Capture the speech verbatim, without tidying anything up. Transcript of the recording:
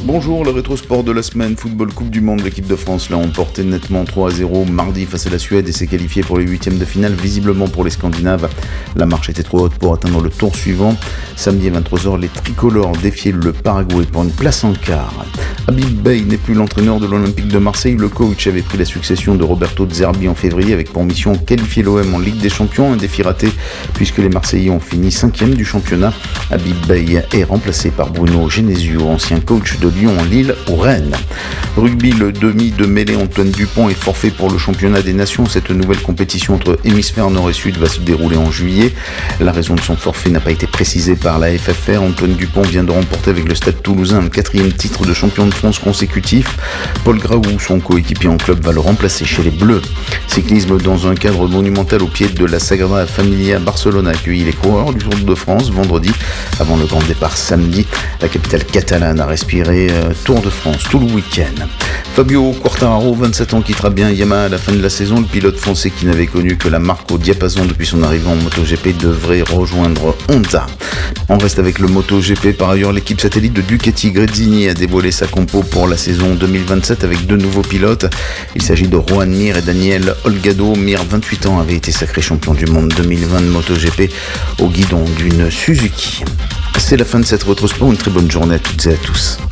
Bonjour, le rétrosport de la semaine, football Coupe du Monde, l'équipe de France l'a emporté nettement trois à zéro mardi face à la Suède et s'est qualifiée pour les huitièmes de finale, visiblement pour les Scandinaves. La marche était trop haute pour atteindre le tour suivant. Samedi à vingt-trois heures, les tricolores défiaient le Paraguay pour une place en quart. Habib Beye n'est plus l'entraîneur de l'Olympique de Marseille. Le coach avait pris la succession de Roberto De Zerbi en février avec pour mission qualifier l'O M en Ligue des Champions, un défi raté puisque les Marseillais ont fini cinquième du championnat. Habib Beye est remplacé par Bruno Genesio, ancien coach de Lyon, Lille ou Rennes. Rugby, le demi de mêlée Antoine Dupont est forfait pour le championnat des nations. Cette nouvelle compétition entre hémisphères nord et sud va se dérouler en juillet. La raison de son forfait n'a pas été précisée par la F F R. Antoine Dupont vient de remporter avec le Stade Toulousain un quatrième titre de champion de France consécutif. Paul Graou, son coéquipier en club, va le remplacer chez les Bleus. Cyclisme dans un cadre monumental au pied de la Sagrada Familia. Barcelone a accueilli les coureurs du Tour de France vendredi avant le grand départ samedi. La capitale catalane a respiré euh, Tour de France tout le week-end. Fabio Quartararo, vingt-sept ans, quittera bien Yamaha à la fin de la saison. Le pilote français qui n'avait connu que la marque au diapason depuis son arrivée en MotoGP devrait rejoindre Honda. On reste avec le MotoGP. Par ailleurs, l'équipe satellite de Ducati Gresini a dévoilé sa compo pour la saison deux mille vingt-sept avec deux nouveaux pilotes. Il s'agit de Juan Mir et Daniel Olgado. Mir, vingt-huit ans, avait été sacré champion du monde deux mille vingt de MotoGP au guidon d'une Suzuki. C'est la fin de cette rétrospect. Une très bonne journée à toutes et à tous.